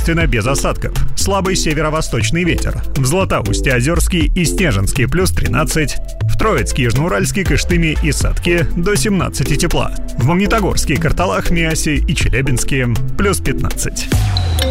преимущественно без осадков. Слабый северо-восточный ветер. В Златоусте, Озерске и Снежинске плюс 13. В Троицке, Южноуральске, Кыштыме и Сатке до 17 тепла. В Магнитогорске, Карталах, Миасе и Челябинске плюс 15.